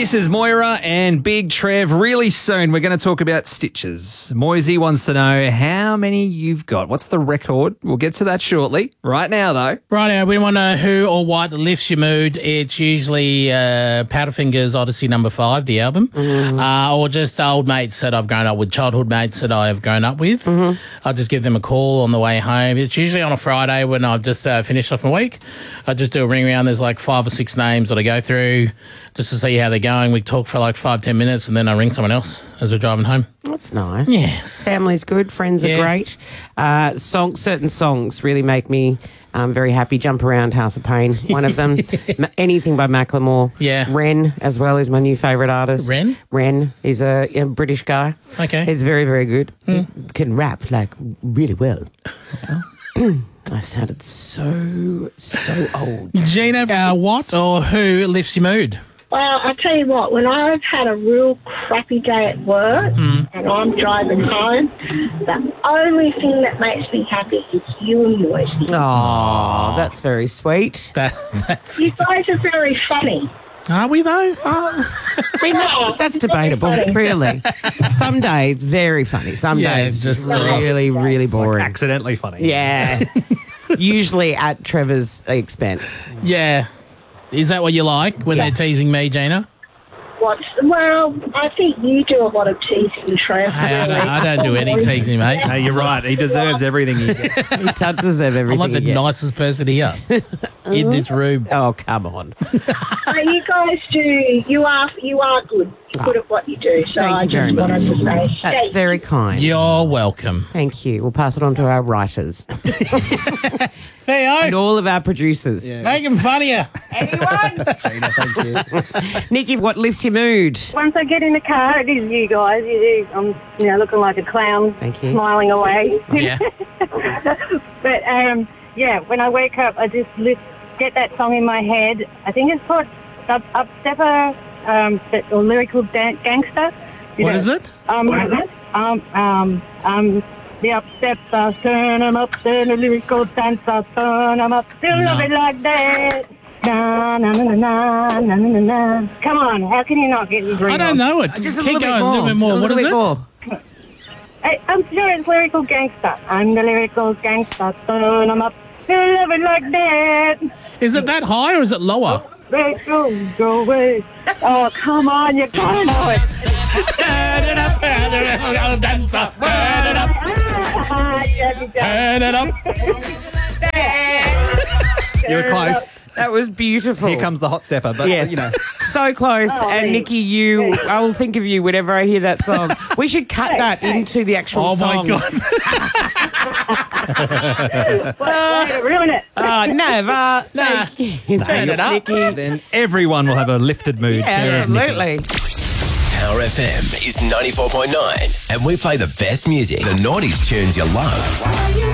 This is Moira and Big Trev. Really soon, we're going to talk about stitches. Moisey wants to know how many you've got. What's the record? We'll get to that shortly. Right now, though. Right now, we want to know who or what lifts your mood. It's usually Powderfinger's Odyssey No. 5, the album, or just old mates that I've grown up with, childhood mates that I have grown up with. I'll just give them a call on the way home. It's usually on a Friday when I've just finished off my week. I just do a ring round. There's like 5 or 6 names that I go through just to see how they're going. We talk for like 5-10 minutes and then I ring someone else as we're driving home. That's nice. Yes. Family's good. Friends are great. Certain songs really make me very happy. Jump Around, House of Pain, one of them. Anything by Macklemore. Yeah. Ren as well is my new favourite artist. Ren? Ren is a British guy. Okay. He's very, very good. He can rap like really well. I sounded so old. Gina, what or who lifts your mood? Well, I'll tell you what, when I've had a real crappy day at work and I'm driving home, the only thing that makes me happy is you and Moisey. Oh, that's very sweet. That's You guys are very funny. Are we though? I mean, that's debatable, really. Some days, very funny. Some days, just really, really boring. Accidentally funny. Yeah. Usually at Trevor's expense. Yeah. Is that what you like when they're teasing me, Gina? Well, I think you do a lot of teasing, Trev. Hey, I don't do any teasing, mate. No, you're right. He deserves everything he gets. He touches everything. I'm like the nicest person here in this room. Oh, come on. You guys do. You are good. You're good at what you do. So Thank I you very just wanted to say, That's very kind. You're welcome. Thank you. We'll pass it on to our writers Theo, and all of our producers. make him funnier. Anyone? Gina, thank you. Nikki, what lifts your mood? Once I get in the car, it is you guys. I'm, looking like a clown, Thank you. smiling away. Yeah. But when I wake up, I just get that song in my head. I think it's called Upstepper or Lyrical Gangster. What is it? The upsteppers, turn 'em up, turn the lyrical dancers, turn 'em up, still love it like that. Na, na, na, na, na, na, na, na. Come on, how can you not get this I don't know it. Just a Keep little going, bit more. a little bit more. What is it? More. I'm sure it's Lyrical Gangster. I'm the lyrical gangster, turn 'em up, still love it like that. Is it that high or is it lower? Go away. Oh, come on, you gotta know it. Turn it up, dancer. Turn it up, turn it up. You were close. That was beautiful. Here comes the hot stepper. But, Yes. you know. So close. And Nikki, I will think of you whenever I hear that song. We should cut that into the actual Oh, song. my God. Ruin it. Never. Nah. Turn it up. Nikki. Then everyone will have a lifted mood. Yeah, absolutely. Power FM is 94.9 and we play the best music, the 90s tunes you love.